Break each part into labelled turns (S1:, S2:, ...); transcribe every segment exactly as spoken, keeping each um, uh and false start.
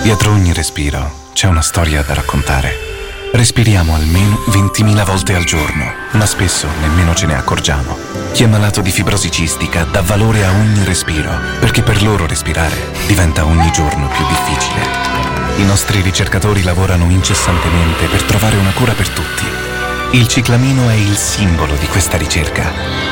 S1: Dietro ogni respiro c'è una storia da raccontare. Respiriamo almeno ventimila volte al giorno, ma spesso nemmeno ce ne accorgiamo. Chi è malato di fibrosi cistica dà valore a ogni respiro, perché per loro respirare diventa ogni giorno più difficile. I nostri ricercatori lavorano incessantemente per trovare una cura per tutti. Il ciclamino è il simbolo di questa ricerca.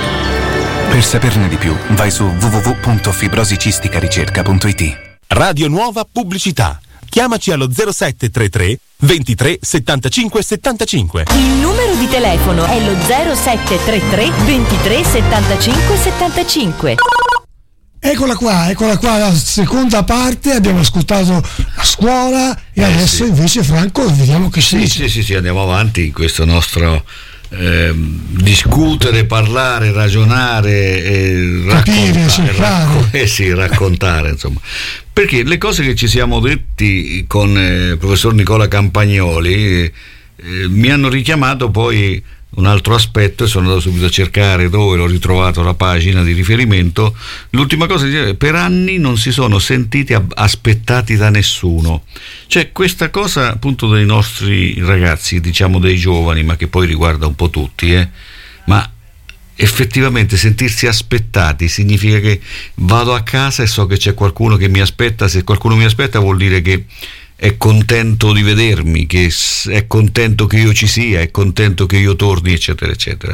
S1: Per saperne di più, vai su w w w punto fibrosicisticaricerca punto i t.
S2: Radio Nuova Pubblicità. Chiamaci allo zero sette tre tre ventitré settantacinque settantacinque.
S3: Il numero di telefono è lo zero sette tre tre ventitré settantacinque settantacinque.
S4: Eccola qua, eccola qua la seconda parte. Abbiamo ascoltato la scuola e
S5: eh
S4: adesso
S5: sì.
S4: invece Franco vediamo che si
S5: sì,
S4: dice.
S5: sì, sì, sì, andiamo avanti in questo nostro eh, discutere, parlare, ragionare e
S4: capire,
S5: raccontare, racco- eh sì, raccontare insomma. Perché le cose che ci siamo detti con il eh, professor Nicola Campagnoli eh, eh, mi hanno richiamato poi un altro aspetto e sono andato subito a cercare dove l'ho ritrovato la pagina di riferimento. L'ultima cosa è che per anni non si sono sentiti aspettati da nessuno. C'è questa cosa appunto dei nostri ragazzi, diciamo dei giovani, ma che poi riguarda un po' tutti, eh? ma effettivamente sentirsi aspettati significa che vado a casa e so che c'è qualcuno che mi aspetta. Se qualcuno mi aspetta vuol dire che è contento di vedermi, che è contento che io ci sia, è contento che io torni, eccetera eccetera.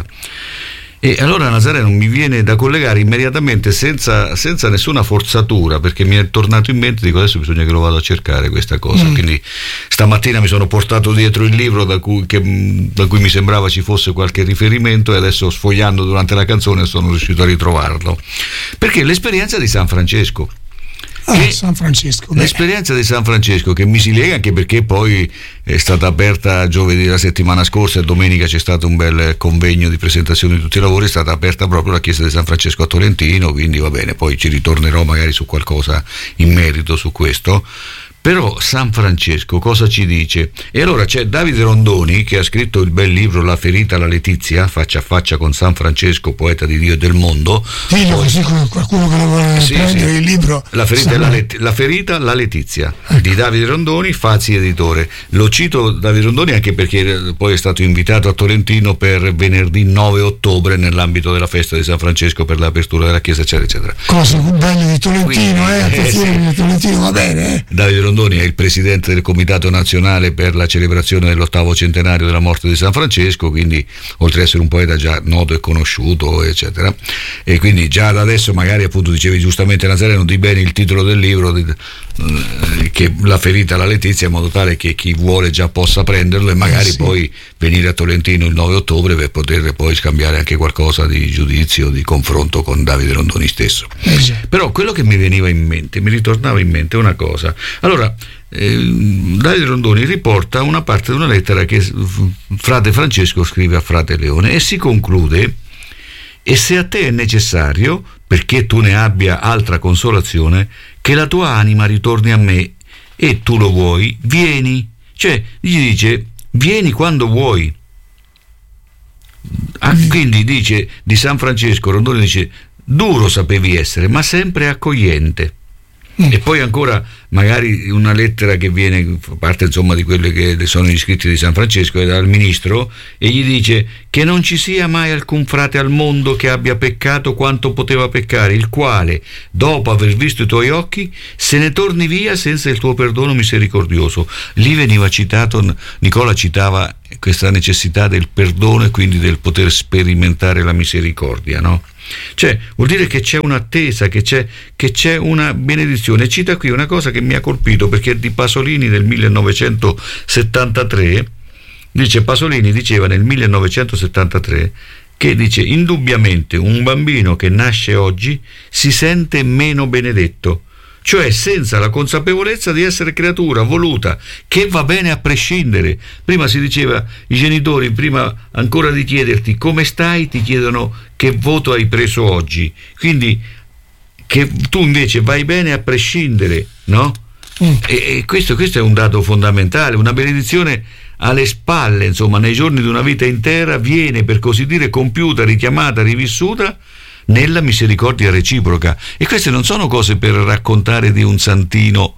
S5: E allora Nazareno mi viene da collegare immediatamente senza, senza nessuna forzatura, perché mi è tornato in mente, dico adesso bisogna che lo vado a cercare questa cosa, mm. quindi stamattina mi sono portato dietro il libro da cui, che, da cui mi sembrava ci fosse qualche riferimento e adesso sfogliando durante la canzone sono riuscito a ritrovarlo, perché l'esperienza di San Francesco.
S4: Ah, San Francesco.
S5: L'esperienza di San Francesco che mi si lega anche perché poi è stata aperta giovedì la settimana scorsa e domenica c'è stato un bel convegno di presentazione di tutti i lavori, è stata aperta proprio la chiesa di San Francesco a Tolentino, quindi va bene, poi ci ritornerò magari su qualcosa in merito su questo. Però San Francesco cosa ci dice? E allora c'è Davide Rondoni che ha scritto il bel libro La ferita alla Letizia, faccia a faccia con San Francesco, poeta di Dio e del mondo.
S4: Dillo così qualcuno che lo vuole
S5: sì,
S4: prendere
S5: sì.
S4: il libro.
S5: La ferita, la, Let- la ferita alla Letizia, ecco. Di Davide Rondoni, Fazi editore. Lo cito Davide Rondoni anche perché poi è stato invitato a Tolentino per venerdì nove ottobre nell'ambito della festa di San Francesco per l'apertura della chiesa, eccetera eccetera.
S4: Cose belle di Tolentino,
S5: Quindi,
S4: eh, attenzione,
S5: eh, sì.
S4: di Tolentino va bene, eh.
S5: Davide Rondoni è il presidente del Comitato Nazionale per la celebrazione dell'ottavo centenario della morte di San Francesco, quindi oltre ad essere un poeta già noto e conosciuto, eccetera, e quindi già da adesso magari appunto dicevi giustamente Nazareno di bene il titolo del libro di, eh, che La ferita alla Letizia, in modo tale che chi vuole già possa prenderlo e magari eh sì. poi venire a Tolentino il nove ottobre per poter poi scambiare anche qualcosa di giudizio, di confronto con Davide Rondoni stesso.
S4: Eh sì.
S5: Però quello che mi veniva in mente, mi ritornava in mente una cosa. Allora Eh, Davide Rondoni riporta una parte di una lettera che frate Francesco scrive a frate Leone e si conclude: e se a te è necessario, perché tu ne abbia altra consolazione, che la tua anima ritorni a me e tu lo vuoi, vieni. Cioè gli dice vieni quando vuoi. Ah, quindi dice di San Francesco Rondoni dice duro sapevi essere ma sempre accogliente. Mm. E poi ancora magari una lettera che viene, parte insomma di quelle che sono gli scritti di San Francesco, è dal ministro, e gli dice che non ci sia mai alcun frate al mondo che abbia peccato quanto poteva peccare, il quale dopo aver visto i tuoi occhi se ne torni via senza il tuo perdono misericordioso. Lì veniva citato, Nicola citava questa necessità del perdono e quindi del poter sperimentare la misericordia, no? Cioè vuol dire che c'è un'attesa, che c'è, che c'è una benedizione. Cita qui una cosa che mi ha colpito perché è di Pasolini del millenovecentosettantatré. Dice Pasolini diceva nel millenovecentosettantatré che dice indubbiamente un bambino che nasce oggi si sente meno benedetto, cioè senza la consapevolezza di essere creatura voluta, che va bene a prescindere. Prima si diceva, i genitori prima ancora di chiederti come stai ti chiedono che voto hai preso oggi, quindi che tu invece vai bene a prescindere, no? Mm. E, e questo, questo è un dato fondamentale, una benedizione alle spalle, insomma, nei giorni di una vita intera viene, per così dire, compiuta, richiamata, rivissuta nella misericordia reciproca. E queste non sono cose per raccontare di un santino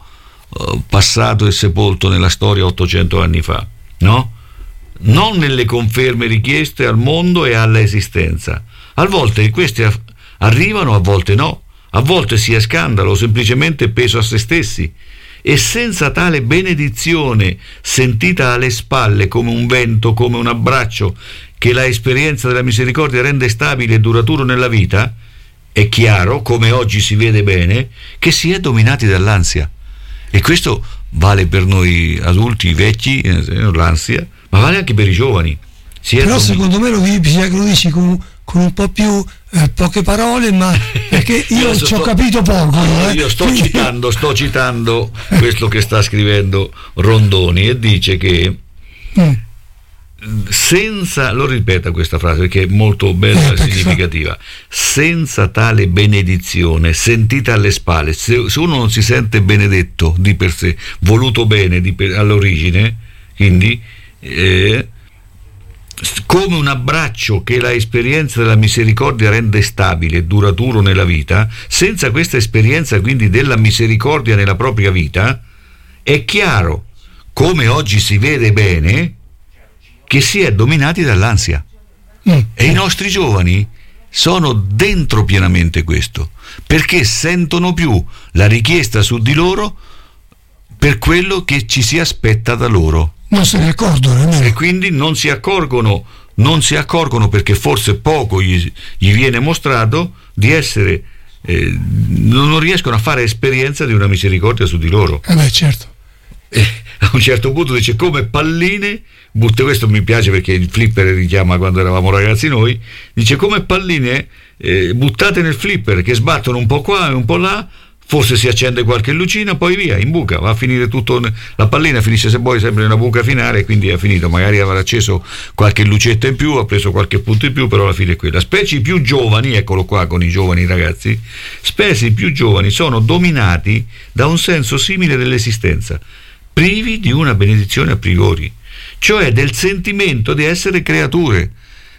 S5: uh, passato e sepolto nella storia ottocento anni fa, no? Non nelle conferme richieste al mondo e alla esistenza. A volte queste arrivano, a volte no, a volte si è scandalo o semplicemente peso a se stessi, e senza tale benedizione sentita alle spalle come un vento, come un abbraccio che la esperienza della misericordia rende stabile e duraturo nella vita, è chiaro, come oggi si vede bene, che si è dominati dall'ansia. E questo vale per noi adulti, vecchi, eh, l'ansia, ma vale anche per i giovani. Si è
S4: Però
S5: domin-
S4: secondo me lo, bisogna che lo dici con, con un po' più eh, poche parole, ma perché io ci ho capito poco. Eh.
S5: Io sto
S4: Quindi...
S5: citando, sto citando questo che sta scrivendo Rondoni, e dice che mm. senza, lo ripeta questa frase perché è molto bella e
S4: eh,
S5: significativa, senza tale benedizione sentita alle spalle, se, se uno non si sente benedetto di per sé, voluto bene di per, all'origine, quindi eh, come un abbraccio che la esperienza della misericordia rende stabile e duraturo nella vita, senza questa esperienza quindi della misericordia nella propria vita, è chiaro, come oggi si vede bene, che si è dominati dall'ansia. Mm. E i nostri giovani sono dentro pienamente questo, perché sentono più la richiesta su di loro per quello che ci si aspetta da loro.
S4: Non se ne accorgono,
S5: e quindi non si accorgono, non si accorgono perché forse poco gli, gli viene mostrato di essere, eh, non riescono a fare esperienza di una misericordia su di loro.
S4: Eh beh, certo.
S5: E a un certo punto dice come palline, butte, questo mi piace perché il flipper richiama quando eravamo ragazzi noi, dice come palline eh, buttate nel flipper che sbattono un po' qua e un po' là, forse si accende qualche lucina, poi via, in buca, va a finire tutto, la pallina finisce se vuoi sempre nella buca finale, quindi è finito, magari avrà acceso qualche lucetta in più, ha preso qualche punto in più, però alla fine è quella. Specie più giovani, eccolo qua con i giovani ragazzi, specie più giovani sono dominati da un senso simile dell'esistenza, privi di una benedizione a priori, cioè del sentimento di essere creature.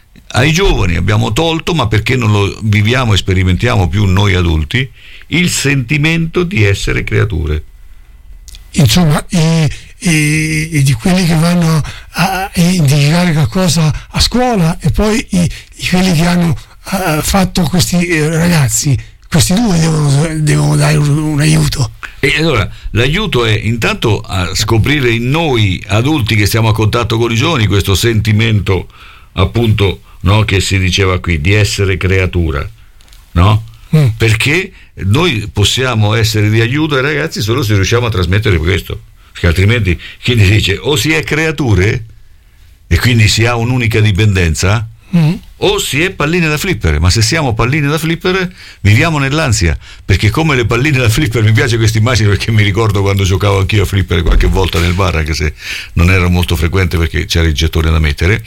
S5: Ai giovani abbiamo tolto, ma perché non lo viviamo e sperimentiamo più noi adulti, il sentimento di essere creature.
S4: Insomma, e, e, e di quelli che vanno a, a indicare qualcosa a scuola, e poi i, i quelli che hanno uh, fatto questi eh, ragazzi, questi due devono, devono dare un, un aiuto.
S5: E allora l'aiuto è intanto a scoprire in noi adulti che stiamo a contatto con i giovani questo sentimento, appunto, no, che si diceva qui, di essere creatura, no? Mm. Perché noi possiamo essere di aiuto ai ragazzi solo se riusciamo a trasmettere questo, perché altrimenti chi dice o si è creature e quindi si ha un'unica dipendenza, mm. o si è palline da flipper. Ma se siamo palline da flipper viviamo nell'ansia, perché come le palline da flipper, mi piace questa immagine perché mi ricordo quando giocavo anch'io a flipper qualche volta nel bar, anche se non era molto frequente perché c'era il gettone da mettere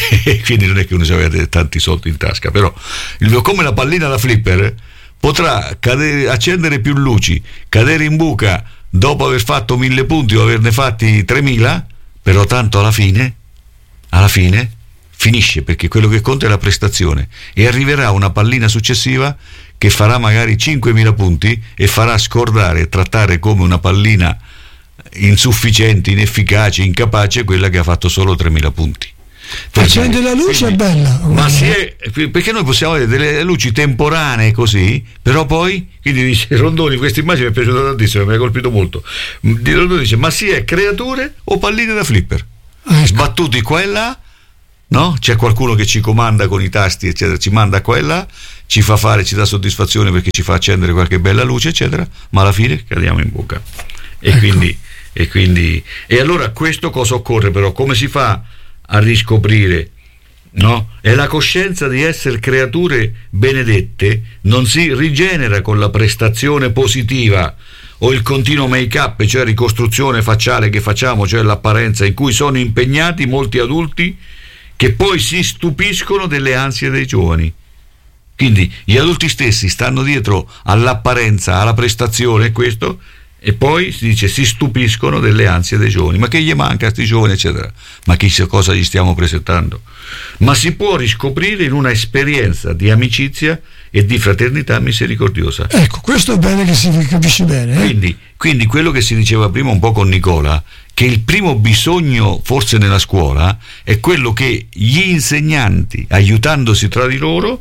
S5: e quindi non è che uno aveva tanti soldi in tasca, però come la pallina da flipper potrà cadere, accendere più luci, cadere in buca dopo aver fatto mille punti o averne fatti tremila, però tanto alla fine alla fine finisce, perché quello che conta è la prestazione, e arriverà una pallina successiva che farà magari cinquemila punti e farà scordare e trattare come una pallina insufficiente, inefficace, incapace quella che ha fatto solo tremila punti.
S4: Accende la luce, quindi, è bella,
S5: ma si è, perché noi possiamo avere delle luci temporanee così, però poi, quindi dice Rondoni, questa immagine mi è piaciuta tantissimo, mi ha colpito molto. Rondoni dice ma si è creature o palline da flipper, ecco, sbattuti qua e là, no? C'è qualcuno che ci comanda con i tasti eccetera, ci manda qua e là, ci fa fare, ci dà soddisfazione perché ci fa accendere qualche bella luce eccetera, ma alla fine cadiamo in bocca. E ecco. quindi e quindi e allora questo cosa occorre però? Come si fa a riscoprire, no? È la coscienza di essere creature benedette, non si rigenera con la prestazione positiva o il continuo make up, cioè ricostruzione facciale che facciamo, cioè l'apparenza, in cui sono impegnati molti adulti che poi si stupiscono delle ansie dei giovani. Quindi gli adulti stessi stanno dietro all'apparenza, alla prestazione, questo, e poi si dice si stupiscono delle ansie dei giovani. Ma che gli manca a sti giovani eccetera? Ma chissà cosa gli stiamo presentando. Ma si può riscoprire in una esperienza di amicizia e di fraternità misericordiosa.
S4: Ecco, questo è bene che si capisce bene. Eh?
S5: Quindi, quindi quello che si diceva prima un po' con Nicola, che il primo bisogno forse nella scuola è quello che gli insegnanti, aiutandosi tra di loro,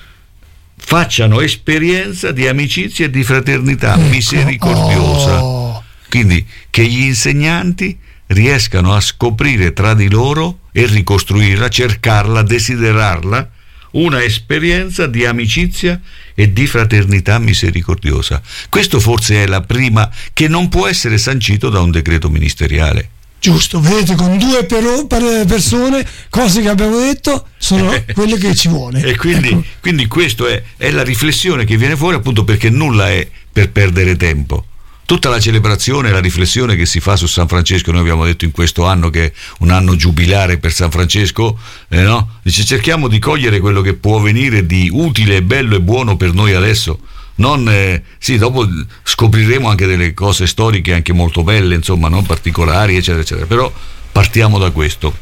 S5: facciano esperienza di amicizia e di fraternità
S4: ecco.
S5: misericordiosa.
S4: Oh.
S5: Quindi che gli insegnanti riescano a scoprire tra di loro e ricostruirla, cercarla, desiderarla, una esperienza di amicizia e di fraternità misericordiosa. Questo forse è la prima, che non può essere sancito da un decreto ministeriale.
S4: Giusto, vedete, con due per, per persone, cose che abbiamo detto sono quelle che ci vuole.
S5: E quindi,
S4: ecco.
S5: quindi questo è, è la riflessione che viene fuori, appunto perché nulla è per perdere tempo. Tutta la celebrazione e la riflessione che si fa su San Francesco, noi abbiamo detto in questo anno che è un anno giubilare per San Francesco, eh, no? Dice, cerchiamo di cogliere quello che può venire di utile, bello e buono per noi adesso. Non, eh, sì, dopo scopriremo anche delle cose storiche anche molto belle, insomma, non particolari, eccetera, eccetera. Però partiamo da questo.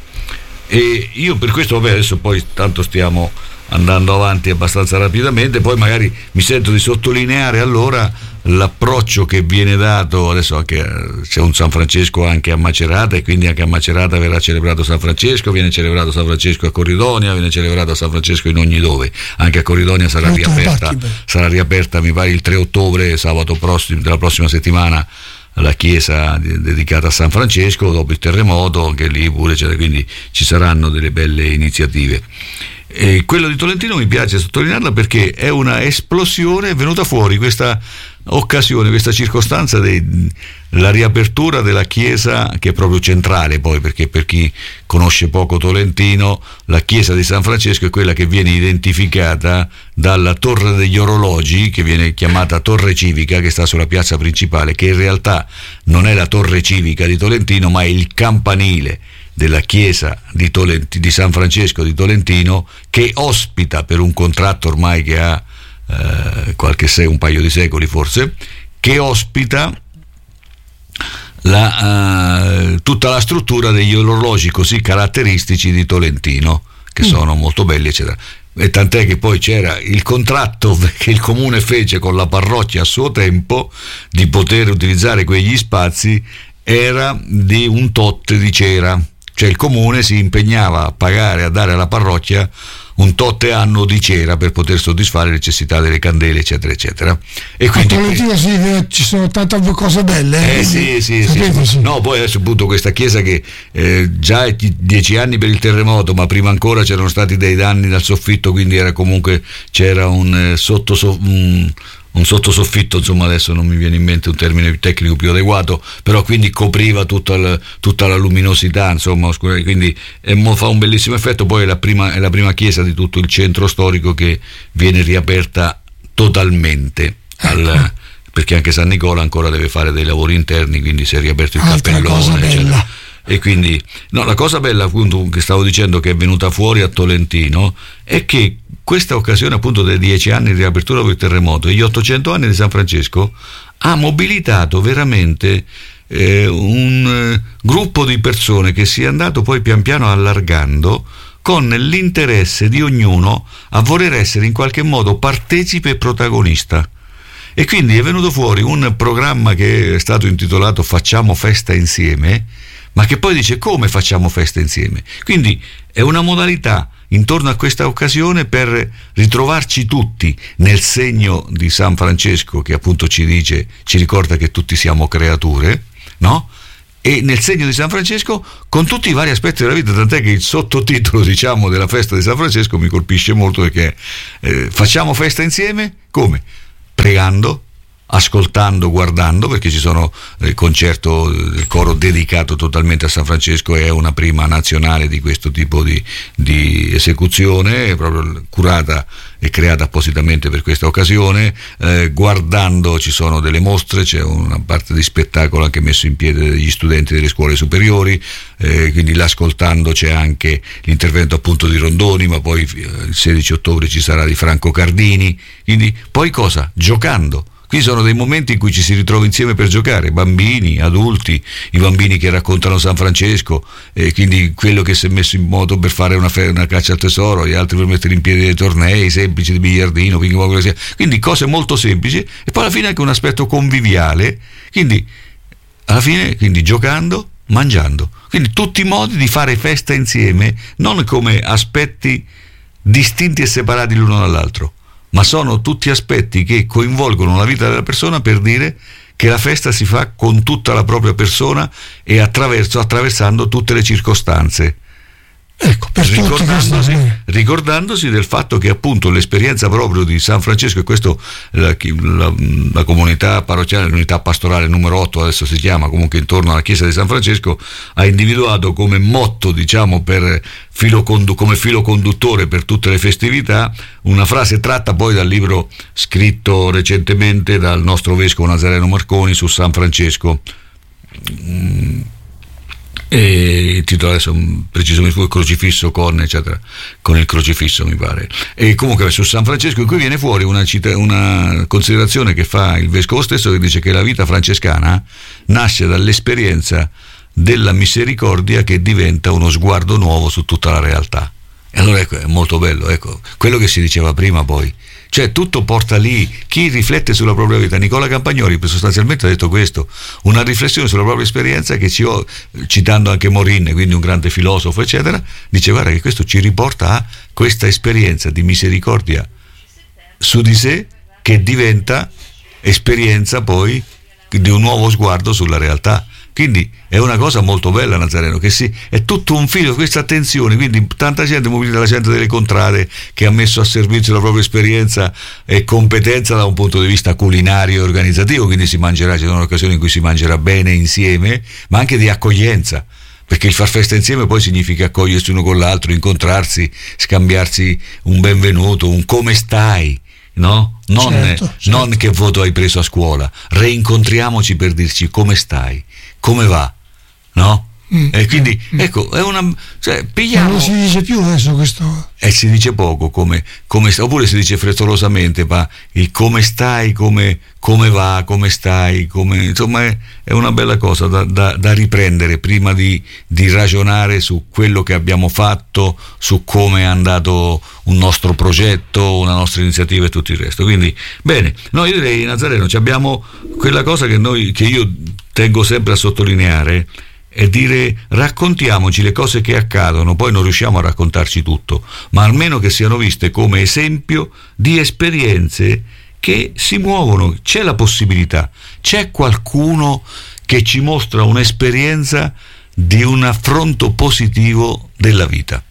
S5: E io per questo, vabbè, adesso poi tanto stiamo andando avanti abbastanza rapidamente, poi magari mi sento di sottolineare allora l'approccio che viene dato adesso. Anche c'è un San Francesco anche a Macerata, e quindi anche a Macerata verrà celebrato San Francesco, viene celebrato San Francesco a Corridonia, viene celebrato San Francesco in ogni dove, anche a Corridonia sarà riaperta, sarà riaperta mi pare il tre ottobre, sabato prossimo della prossima settimana, la chiesa dedicata a San Francesco dopo il terremoto, anche lì pure, cioè, quindi ci saranno delle belle iniziative. E quello di Tolentino mi piace sottolinearla perché è una esplosione, è venuta fuori questa occasione, questa circostanza della riapertura della chiesa, che è proprio centrale poi, perché per chi conosce poco Tolentino, la chiesa di San Francesco è quella che viene identificata dalla torre degli orologi, che viene chiamata torre civica, che sta sulla piazza principale, che in realtà non è la torre civica di Tolentino ma è il campanile della chiesa di, Tolenti, di San Francesco di Tolentino, che ospita per un contratto ormai che ha eh, qualche se, un paio di secoli forse, che ospita la, uh, tutta la struttura degli orologi così caratteristici di Tolentino, che mm. sono molto belli, eccetera. E tant'è che poi c'era il contratto che il comune fece con la parrocchia a suo tempo di poter utilizzare quegli spazi, era di un tot di cera. Cioè il comune si impegnava a pagare, a dare alla parrocchia un tot anno di cera per poter soddisfare le necessità delle candele, eccetera, eccetera. E quindi, a
S4: Tolentino sì, ci sono tante cose belle.
S5: Eh sì, sì, sì, sì. No, poi adesso appunto questa chiesa che eh, già è dieci anni per il terremoto, ma prima ancora c'erano stati dei danni dal soffitto, quindi era comunque, c'era un eh, sotto un, un sottosoffitto, insomma adesso non mi viene in mente un termine tecnico più adeguato, però quindi copriva tutta la, tutta la luminosità, insomma, quindi è, fa un bellissimo effetto. Poi è la prima, è la prima chiesa di tutto il centro storico che viene riaperta totalmente al, perché anche San Nicola ancora deve fare dei lavori interni, quindi si è riaperto il
S4: Altra
S5: cappellone, eccetera. E quindi no, la cosa bella appunto che stavo dicendo, che è venuta fuori a Tolentino, è che questa occasione appunto dei dieci anni di riapertura per il terremoto e gli ottocento anni di San Francesco ha mobilitato veramente eh, un eh, gruppo di persone che si è andato poi pian piano allargando, con l'interesse di ognuno a voler essere in qualche modo partecipe e protagonista. E quindi è venuto fuori un programma che è stato intitolato Facciamo festa insieme, ma che poi dice come facciamo festa insieme. Quindi è una modalità intorno a questa occasione per ritrovarci tutti nel segno di San Francesco, che appunto ci dice, ci ricorda che tutti siamo creature, no? E nel segno di San Francesco con tutti i vari aspetti della vita, tant'è che il sottotitolo, diciamo, della festa di San Francesco mi colpisce molto, perché eh, facciamo festa insieme come? Pregando, ascoltando, guardando, perché ci sono il concerto del coro dedicato totalmente a San Francesco, è una prima nazionale di questo tipo di, di esecuzione, proprio curata e creata appositamente per questa occasione. Eh, guardando ci sono delle mostre, c'è una parte di spettacolo anche messo in piedi dagli studenti delle scuole superiori, eh, quindi l'ascoltando c'è anche l'intervento appunto di Rondoni, ma poi il sedici ottobre ci sarà di Franco Cardini, quindi poi cosa? Giocando, Qui sono dei momenti in cui ci si ritrova insieme per giocare, bambini, adulti, i bambini che raccontano San Francesco, e quindi quello che si è messo in moto per fare una, fe- una caccia al tesoro, gli altri per mettere in piedi dei tornei semplici di biliardino, quindi, quindi cose molto semplici, e poi alla fine anche un aspetto conviviale, quindi alla fine quindi giocando, mangiando, quindi tutti i modi di fare festa insieme, non come aspetti distinti e separati l'uno dall'altro, ma sono tutti aspetti che coinvolgono la vita della persona, per dire che la festa si fa con tutta la propria persona e attraverso, attraversando tutte le circostanze.
S4: Ecco, per
S5: ricordandosi, ricordandosi del fatto che appunto l'esperienza proprio di San Francesco, e questo la, la, la comunità parrocchiale, l'unità pastorale numero otto adesso si chiama, comunque intorno alla chiesa di San Francesco, ha individuato come motto, diciamo, per filo condu- come filo conduttore per tutte le festività, una frase tratta poi dal libro scritto recentemente dal nostro vescovo Nazareno Marconi su San Francesco, mm. E il titolo adesso preciso mi fu il crocifisso con eccetera, con il crocifisso mi pare, e comunque su San Francesco, in cui viene fuori una, cita- una considerazione che fa il vescovo stesso, che dice che la vita francescana nasce dall'esperienza della misericordia che diventa uno sguardo nuovo su tutta la realtà. E allora ecco, è molto bello, ecco, quello che si diceva prima poi, cioè tutto porta lì, chi riflette sulla propria vita. Nicola Campagnoli sostanzialmente ha detto questo, una riflessione sulla propria esperienza che ci ho, citando anche Morin, quindi un grande filosofo eccetera, dice guarda che questo ci riporta a questa esperienza di misericordia su di sé che diventa esperienza poi di un nuovo sguardo sulla realtà. Quindi è una cosa molto bella, Nazareno, che si, è tutto un filo, questa attenzione, quindi tanta gente, mobilita la gente delle contrade, che ha messo a servizio la propria esperienza e competenza da un punto di vista culinario e organizzativo, quindi si mangerà, ci sono occasioni in cui si mangerà bene insieme, ma anche di accoglienza, perché il far festa insieme poi significa accogliersi uno con l'altro, incontrarsi, scambiarsi un benvenuto, un come stai, no? Non,
S4: certo, certo.
S5: non che voto hai preso a scuola, reincontriamoci per dirci come stai, come va, no? Mm, e quindi mm, ecco, è una, cioè, pigliamo,
S4: non si dice più adesso questo,
S5: e si dice poco, come, come oppure si dice frettolosamente, ma il come stai, come, come va, come stai, come, insomma è, è una bella cosa da, da, da riprendere prima di, di ragionare su quello che abbiamo fatto, su come è andato un nostro progetto, una nostra iniziativa e tutto il resto. Quindi bene, noi direi, Nazareno, abbiamo quella cosa che noi, che io tengo sempre a sottolineare, è dire raccontiamoci le cose che accadono, poi non riusciamo a raccontarci tutto, ma almeno che siano viste come esempio di esperienze che si muovono, c'è la possibilità, c'è qualcuno che ci mostra un'esperienza di un affronto positivo della vita.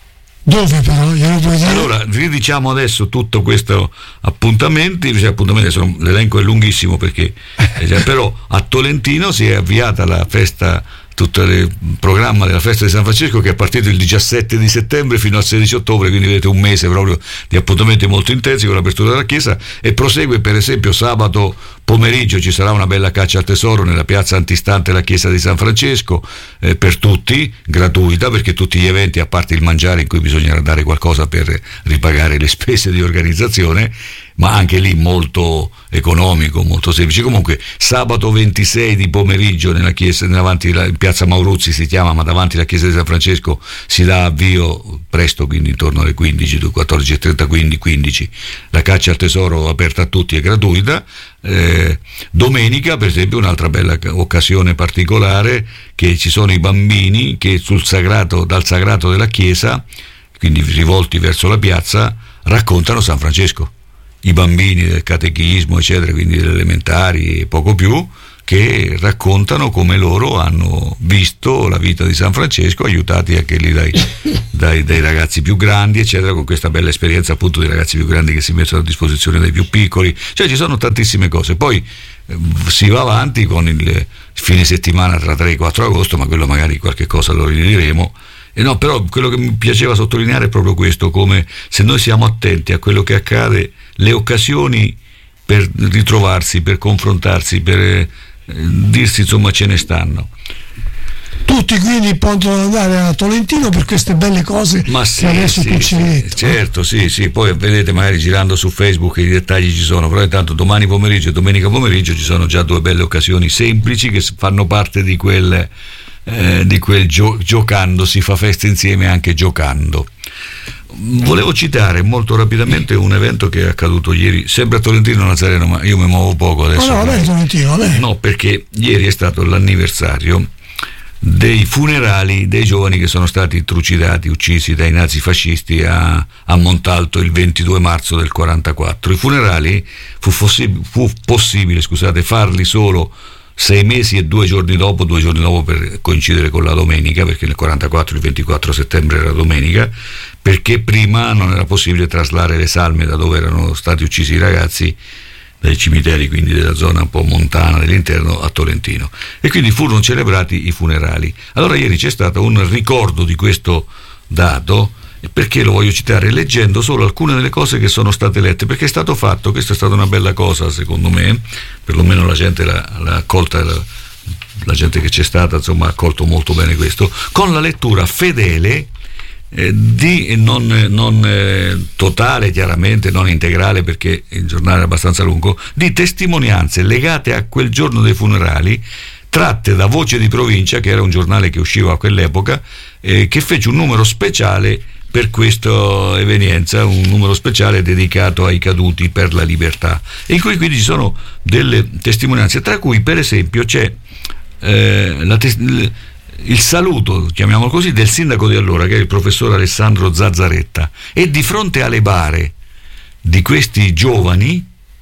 S4: Dove però? Glielo puoi dire?
S5: Allora, ridiciamo adesso tutto questo appuntamenti, cioè appuntamenti, sono, l'elenco è lunghissimo perché eh, però a Tolentino si è avviata la festa, tutto il programma della festa di San Francesco, che è partito il diciassette di settembre fino al sedici ottobre, quindi vedete un mese proprio di appuntamenti molto intensi con l'apertura della chiesa, e prosegue per esempio sabato pomeriggio ci sarà una bella caccia al tesoro nella piazza antistante la chiesa di San Francesco, eh, per tutti, gratuita, perché tutti gli eventi, a parte il mangiare in cui bisognerà dare qualcosa per ripagare le spese di organizzazione, ma anche lì molto economico, molto semplice. Comunque sabato ventisei di pomeriggio nella chiesa, davanti in piazza Mauruzzi si chiama, ma davanti alla chiesa di San Francesco si dà avvio presto, quindi intorno alle quindici, quattordici e trenta, quindi quindici, la caccia al tesoro aperta a tutti e gratuita. Eh, domenica per esempio un'altra bella occasione particolare, che ci sono i bambini che sul sagrato, dal sagrato della chiesa, quindi rivolti verso la piazza, raccontano San Francesco, i bambini del catechismo eccetera, quindi delle elementari e poco più, che raccontano come loro hanno visto la vita di San Francesco, aiutati anche lì dai, dai, dai ragazzi più grandi eccetera, con questa bella esperienza appunto dei ragazzi più grandi che si mettono a disposizione dei più piccoli, cioè ci sono tantissime cose. Poi eh, si va avanti con il fine settimana tra tre e quattro agosto, ma quello magari qualche cosa lo ridiremo. E no, però quello che mi piaceva sottolineare è proprio questo, come se noi siamo attenti a quello che accade, le occasioni per ritrovarsi, per confrontarsi, per eh, dirsi insomma ce ne stanno.
S4: Tu tutti quindi possono andare a Tolentino per queste belle cose
S5: Ma sì,
S4: che adesso
S5: sì,
S4: tu ci hai
S5: sì,
S4: detto.
S5: certo, sì, sì, poi vedete magari girando su Facebook i dettagli ci sono, però intanto domani pomeriggio e domenica pomeriggio ci sono già due belle occasioni semplici che fanno parte di quel, eh, di quel gio- giocando, si fa festa insieme anche giocando. Volevo citare molto rapidamente un evento che è accaduto ieri, sempre a Tolentino Nazareno, ma io mi muovo poco adesso.
S4: No, no, vabbè, Tolentino, vabbè.
S5: No, perché ieri è stato l'anniversario dei funerali dei giovani che sono stati trucidati, uccisi dai nazifascisti a, a Montalto il ventidue marzo del quarantaquattro. I funerali fu, fossi, fu possibile, scusate, farli solo sei mesi e due giorni dopo, due giorni dopo per coincidere con la domenica, perché nel quarantaquattro il ventiquattro settembre era domenica, perché prima non era possibile traslare le salme da dove erano stati uccisi i ragazzi, dai cimiteri quindi della zona un po' montana dell'interno, a Tolentino, e quindi furono celebrati i funerali. Allora ieri c'è stato un ricordo di questo dato, perché lo voglio citare leggendo solo alcune delle cose che sono state lette, perché è stato fatto, questa è stata una bella cosa secondo me, perlomeno la gente l'ha, l'ha accolta, la, la gente che c'è stata insomma ha accolto molto bene questo, con la lettura fedele Eh, di non, non eh, totale, chiaramente non integrale perché il giornale è abbastanza lungo, di testimonianze legate a quel giorno dei funerali, tratte da Voce di Provincia, che era un giornale che usciva a quell'epoca, eh, che fece un numero speciale per questa evenienza, un numero speciale dedicato ai caduti per la libertà, e in cui quindi ci sono delle testimonianze, tra cui per esempio c'è eh, la tes- il saluto, chiamiamolo così, del sindaco di allora, che è il professor Alessandro Zazzaretta, e di fronte alle bare di questi giovani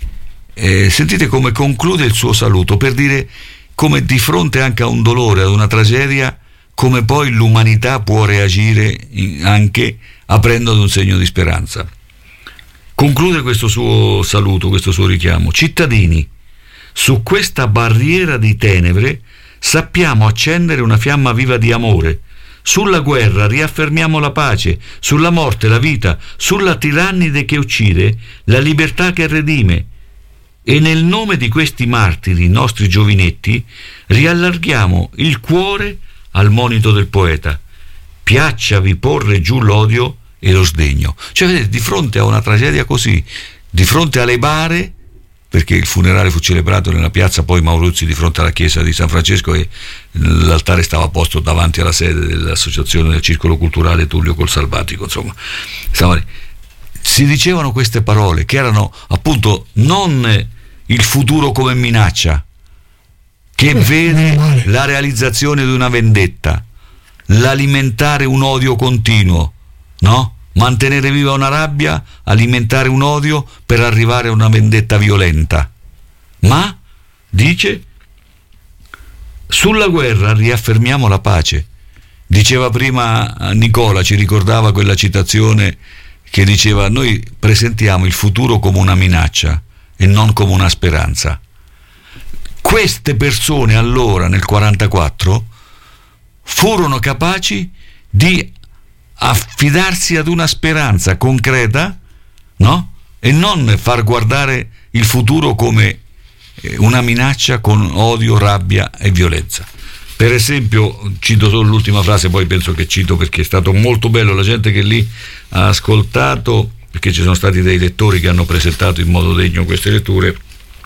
S5: eh, sentite come conclude il suo saluto, per dire come di fronte anche a un dolore, ad una tragedia, come poi l'umanità può reagire in, anche aprendo ad un segno di speranza. Conclude questo suo saluto, questo suo richiamo: cittadini, su questa barriera di tenebre sappiamo accendere una fiamma viva di amore. Sulla guerra riaffermiamo la pace, sulla morte la vita, sulla tirannide che uccide la libertà che redime. E nel nome di questi martiri, nostri giovinetti, riallarghiamo il cuore al monito del poeta: piacciavi porre giù l'odio e lo sdegno. Cioè, vedete, di fronte a una tragedia così, di fronte alle bare, perché il funerale fu celebrato nella piazza poi Mauruzzi di fronte alla chiesa di San Francesco, e l'altare stava posto davanti alla sede dell'associazione del Circolo Culturale Tullio col Salvatico, insomma si dicevano queste parole che erano appunto non il futuro come minaccia, che vede la realizzazione di una vendetta, l'alimentare un odio continuo, no? Mantenere viva una rabbia, alimentare un odio per arrivare a una vendetta violenta. Ma, dice, sulla guerra riaffermiamo la pace. Diceva prima Nicola, ci ricordava quella citazione che diceva: noi presentiamo il futuro come una minaccia e non come una speranza. Queste persone allora, nel quarantaquattro, furono capaci di affidarsi ad una speranza concreta, no? E non far guardare il futuro come una minaccia con odio, rabbia e violenza. Per esempio, cito solo l'ultima frase, poi penso che cito perché è stato molto bello, la gente che lì ha ascoltato, perché ci sono stati dei lettori che hanno presentato in modo degno queste letture,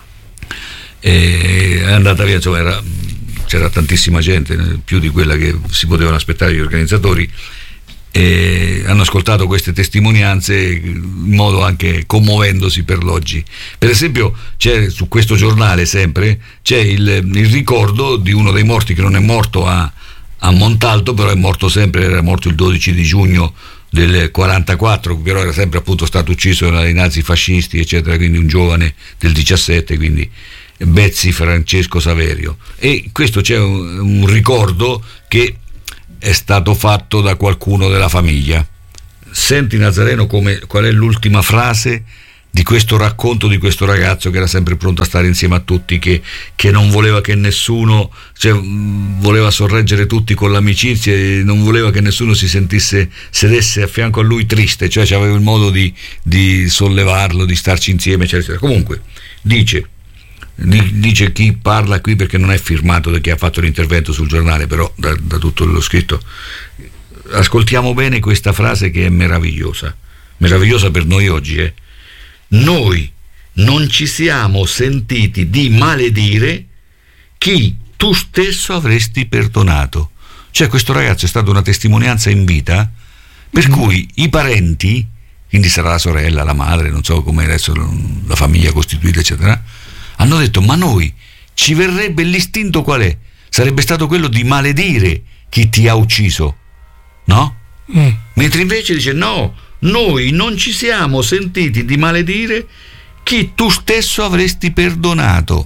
S5: e è andata via, insomma era, c'era tantissima gente, più di quella che si potevano aspettare gli organizzatori, e hanno ascoltato queste testimonianze in modo anche commuovendosi per l'oggi. Per esempio c'è su questo giornale sempre c'è il, il ricordo di uno dei morti, che non è morto a, a Montalto, però è morto sempre, era morto il dodici di giugno del quarantaquattro, però era sempre appunto stato ucciso dai nazifascisti eccetera, quindi un giovane del diciassette, quindi Bezzi Francesco Saverio. E questo c'è un, un ricordo che è stato fatto da qualcuno della famiglia. Senti Nazareno come, qual è l'ultima frase di questo racconto di questo ragazzo che era sempre pronto a stare insieme a tutti, che, che non voleva che nessuno, cioè voleva sorreggere tutti con l'amicizia e non voleva che nessuno si sentisse, sedesse a fianco a lui triste, cioè aveva il modo di, di sollevarlo, di starci insieme eccetera. Comunque dice: dice chi parla qui perché non è firmato da chi ha fatto l'intervento sul giornale, però da, da tutto lo scritto. Ascoltiamo bene questa frase che è meravigliosa, meravigliosa per noi oggi. Eh? Noi non ci siamo sentiti di maledire chi tu stesso avresti perdonato. Cioè questo ragazzo è stata una testimonianza in vita per mm. cui i parenti, quindi sarà la sorella, la madre, non so come adesso la famiglia costituita eccetera, hanno detto ma noi ci verrebbe l'istinto qual è? Sarebbe stato quello di maledire chi ti ha ucciso, no? Mm. Mentre invece dice no, noi non ci siamo sentiti di maledire chi tu stesso avresti perdonato.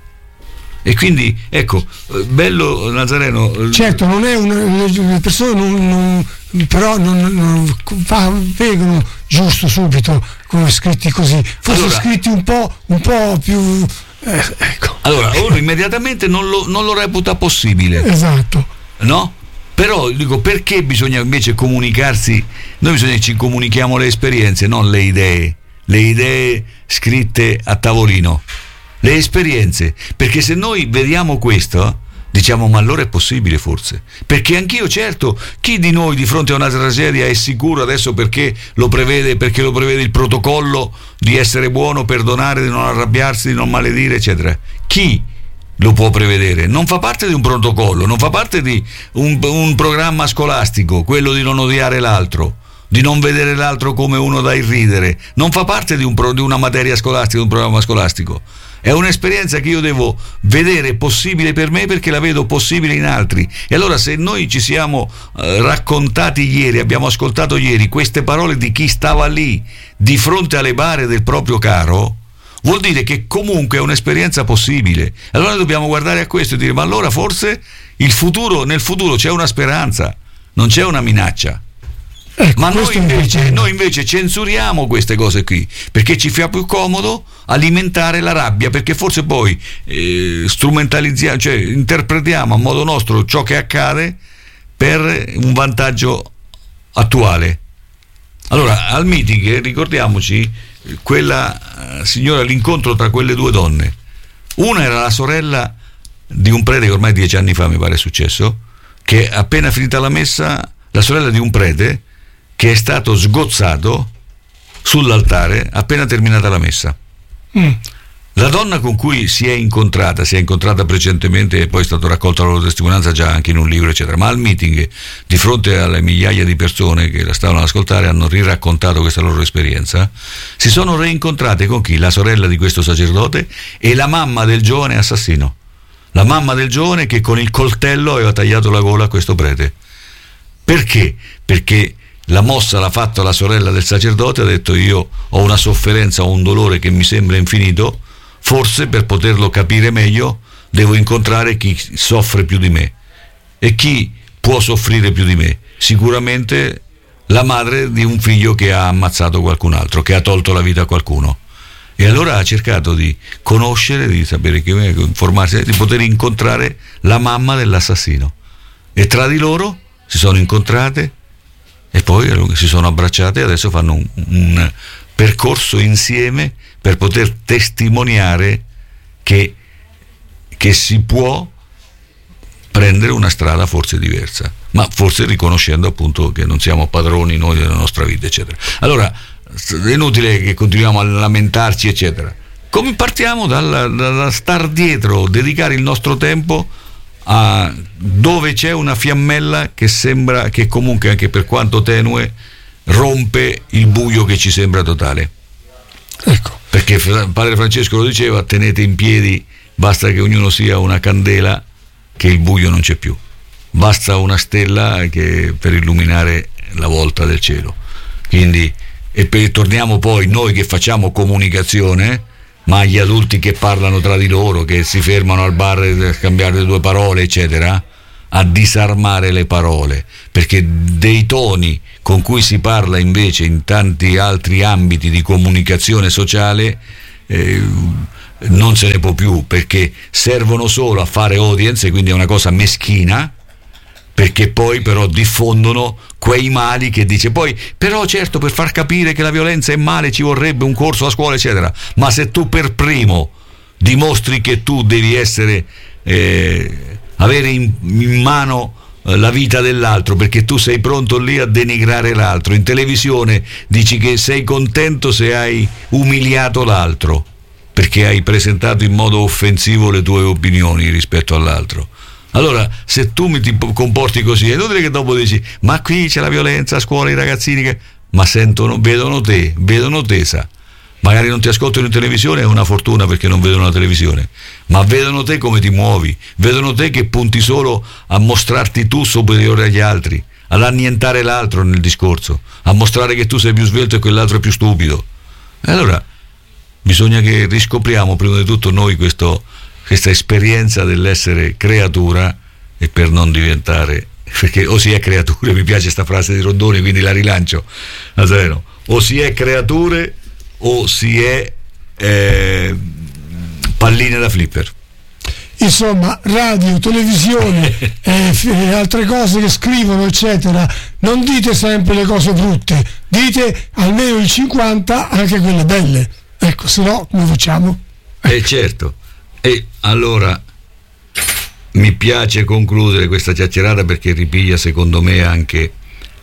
S5: E quindi ecco, bello Nazareno.
S4: Certo, non è una, le persone non, non, però non, non fa, vengono giusto subito come scritti così, forse allora, scritti un po', un po' più eh, ecco.
S5: Allora uno immediatamente non lo, non lo reputa possibile,
S4: esatto,
S5: no? Però dico, perché bisogna invece comunicarsi? Noi bisogna che ci comunichiamo le esperienze, non le idee, le idee scritte a tavolino, le esperienze, perché se noi vediamo questo diciamo ma allora è possibile forse, perché anch'io certo, chi di noi di fronte a una tragedia è sicuro adesso perché lo prevede, perché lo prevede il protocollo di essere buono, perdonare, di non arrabbiarsi, di non maledire eccetera, chi lo può prevedere? Non fa parte di un protocollo, non fa parte di un, un programma scolastico, quello di non odiare l'altro, di non vedere l'altro come uno da irridere, non fa parte di, un, di una materia scolastica, di un programma scolastico. È un'esperienza che io devo vedere possibile per me perché la vedo possibile in altri. E allora se noi ci siamo eh, raccontati ieri, abbiamo ascoltato ieri queste parole di chi stava lì di fronte alle bare del proprio caro, vuol dire che comunque è un'esperienza possibile. Allora noi dobbiamo guardare a questo e dire ma allora forse il futuro, nel futuro c'è una speranza, non c'è una minaccia. Ecco, ma noi invece, noi invece censuriamo queste cose qui perché ci fa più comodo alimentare la rabbia, perché forse poi eh, strumentalizziamo, cioè interpretiamo a modo nostro ciò che accade per un vantaggio attuale. Allora al meeting ricordiamoci quella uh, signora, l'incontro tra quelle due donne, una era la sorella di un prete che ormai dieci anni fa mi pare è successo, che appena finita la messa, la sorella di un prete che è stato sgozzato sull'altare appena terminata la messa. Mm. La donna con cui si è incontrata, si è incontrata precedentemente e poi è stato raccolta la loro testimonianza già anche in un libro eccetera, ma al meeting di fronte alle migliaia di persone che la stavano ad ascoltare hanno riraccontato questa loro esperienza, si sono reincontrate con chi? La sorella di questo sacerdote e la mamma del giovane assassino, la mamma del giovane che con il coltello aveva tagliato la gola a questo prete. Perché? Perché la mossa l'ha fatta la sorella del sacerdote, ha detto io ho una sofferenza, ho un dolore che mi sembra infinito, forse per poterlo capire meglio devo incontrare chi soffre più di me. E chi può soffrire più di me? Sicuramente la madre di un figlio che ha ammazzato qualcun altro, che ha tolto la vita a qualcuno. E allora ha cercato di conoscere, di sapere che informarsi, di poter incontrare la mamma dell'assassino. E tra di loro si sono incontrate e poi si sono abbracciate e adesso fanno un, un percorso insieme per poter testimoniare che, che si può prendere una strada forse diversa, ma forse riconoscendo appunto che non siamo padroni noi della nostra vita eccetera. Allora è inutile che continuiamo a lamentarci eccetera. Come partiamo dalla, dalla star dietro, dedicare il nostro tempo a dove c'è una fiammella che sembra che comunque anche per quanto tenue rompe il buio che ci sembra totale.
S4: Ecco.
S5: Perché padre Francesco lo diceva, tenete in piedi, basta che ognuno sia una candela che il buio non c'è più, basta una stella che per illuminare la volta del cielo. Quindi e per, torniamo poi noi che facciamo comunicazione, ma gli adulti che parlano tra di loro, che si fermano al bar per scambiare due parole eccetera, a disarmare le parole, perché dei toni con cui si parla invece in tanti altri ambiti di comunicazione sociale eh, non se ne può più, perché servono solo a fare audience, quindi è una cosa meschina, perché poi però diffondono quei mali che dice poi però certo per far capire che la violenza è male ci vorrebbe un corso a scuola eccetera, ma se tu per primo dimostri che tu devi essere eh, avere in, in mano eh, la vita dell'altro, perché tu sei pronto lì a denigrare l'altro. In televisione dici che sei contento se hai umiliato l'altro, perché hai presentato in modo offensivo le tue opinioni rispetto all'altro. Allora, se tu mi ti comporti così, è inutile che dopo dici ma qui c'è la violenza a scuola, i ragazzini che... ma sentono, vedono te, vedono te, sa. Magari non ti ascoltano in televisione, è una fortuna perché non vedono la televisione, ma vedono te come ti muovi, vedono te che punti solo a mostrarti tu superiore agli altri, ad annientare l'altro nel discorso, a mostrare che tu sei più svelto e quell'altro è più stupido. E allora bisogna che riscopriamo prima di tutto noi questo, questa esperienza dell'essere creatura, e per non diventare, perché o si è creature, mi piace sta frase di Rondoni, quindi la rilancio, Nazareno, o si è creature o si è eh, palline da flipper.
S4: Insomma, radio, televisione e eh, altre cose che scrivono eccetera, non dite sempre le cose brutte, dite almeno il cinquanta anche quelle belle, ecco, se no come facciamo?
S5: Eh certo. E allora mi piace concludere questa chiacchierata perché ripiglia secondo me anche,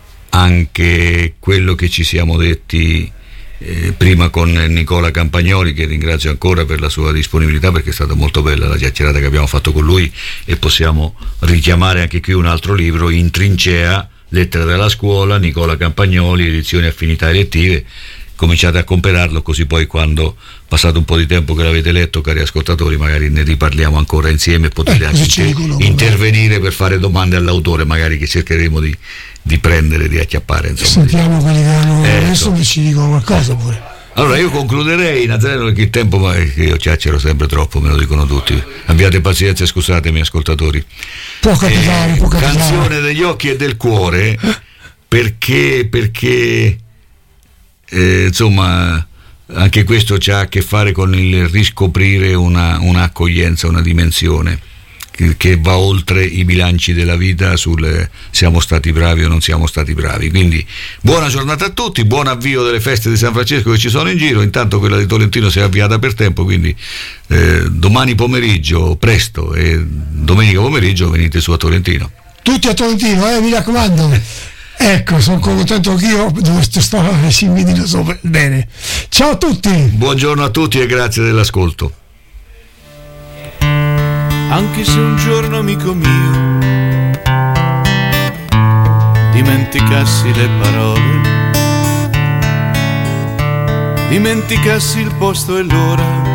S5: anche quello che ci siamo detti eh, prima con Nicola Campagnoli, che ringrazio ancora per la sua disponibilità, perché è stata molto bella la chiacchierata che abbiamo fatto con lui, e possiamo richiamare anche qui un altro libro, In trincea, Lettere della scuola, Nicola Campagnoli, edizioni Affinità Elettive. Cominciate a comprarlo, così poi quando passato un po' di tempo che l'avete letto, cari ascoltatori, magari ne riparliamo ancora insieme e potete eh, anche inter- intervenire per fare domande all'autore, magari, che cercheremo di, di prendere, di acchiappare, insomma.
S4: Sentiamo quelli che hanno
S5: eh,
S4: adesso che ci dicono qualcosa pure.
S5: Allora io concluderei, Nazareno, perché il tempo, ma che io chiacchiero sempre troppo, me lo dicono tutti, abbiate pazienza e scusatemi ascoltatori.
S4: Può capitare, eh, può capitare.
S5: Canzone degli occhi e del cuore, perché perché Eh, insomma, anche questo c'ha a che fare con il riscoprire una, un'accoglienza, una dimensione che, che va oltre i bilanci della vita sul siamo stati bravi o non siamo stati bravi. Quindi buona giornata a tutti, buon avvio delle feste di San Francesco che ci sono in giro. Intanto quella di Tolentino si è avviata per tempo, quindi eh, domani pomeriggio presto e domenica pomeriggio venite su a Tolentino.
S4: Tutti a Tolentino, eh, mi raccomando. Ecco, sono contento anch'io, dove sto si vedi sopra. Bene. Ciao a tutti.
S5: Buongiorno a tutti e grazie dell'ascolto.
S6: Anche se un giorno, amico mio, dimenticassi le parole, dimenticassi il posto e l'ora,